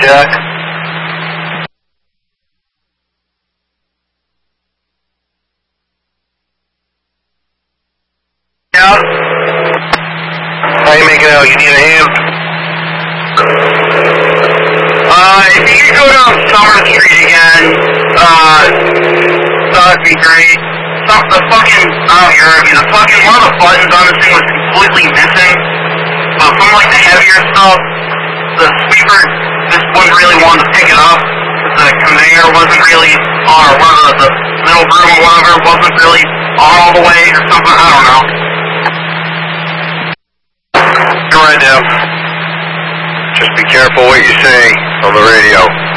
Jack. Yeah. How you making out? You need a hand? If you could go down Summer Street again, that'd be great. The fucking, I don't hear me, the fucking, one of the buttons on this thing was completely missing. But from like the heavier stuff, the sweeper just wasn't really wanting to pick it up. The conveyor wasn't really on, or one of the middle broom or whatever wasn't really on all the way or something, I don't know. Go right now. Just be careful what you say on the radio.